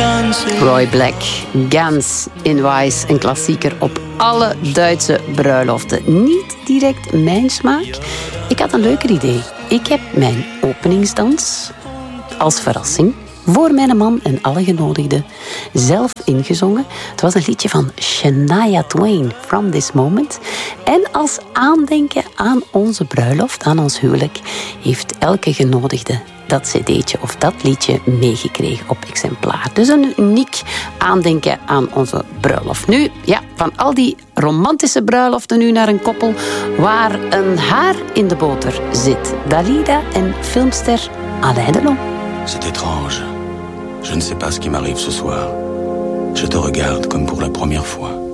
Roy Black, Ganz in Weiß, een klassieker op alle Duitse bruiloften. Niet direct mijn smaak. Ik had een leuker idee. Ik heb mijn openingsdans als verrassing voor mijn man en alle genodigden zelf ingezongen. Het was een liedje van Shania Twain, From This Moment. En als aandenken aan onze bruiloft, aan ons huwelijk, heeft elke genodigde dat cd'tje of dat liedje meegekregen op exemplaar. Dus een uniek aandenken aan onze bruiloft. Nu, ja, van al die romantische bruiloften nu naar een koppel waar een haar in de boter zit. Dalida en filmster Alain Delon. C'est étrange. Je ne sais pas ce qui m'arrive ce soir. Je te regarde comme pour la première fois.